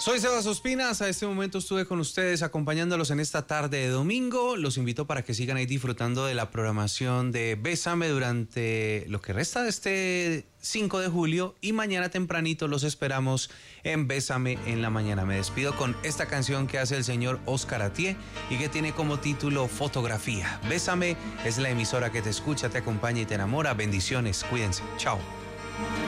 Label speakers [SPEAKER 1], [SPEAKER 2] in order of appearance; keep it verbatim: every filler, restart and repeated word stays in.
[SPEAKER 1] Soy Sebas Ospinas, a este momento estuve con ustedes acompañándolos en esta tarde de domingo. Los invito para que sigan ahí disfrutando de la programación de Bésame durante lo que resta de este cinco de julio y mañana tempranito los esperamos en Bésame en la mañana. Me despido con esta canción que hace el señor Oscar Atié y que tiene como título Fotografía. Bésame es la emisora que te escucha, te acompaña y te enamora. Bendiciones, cuídense, chao.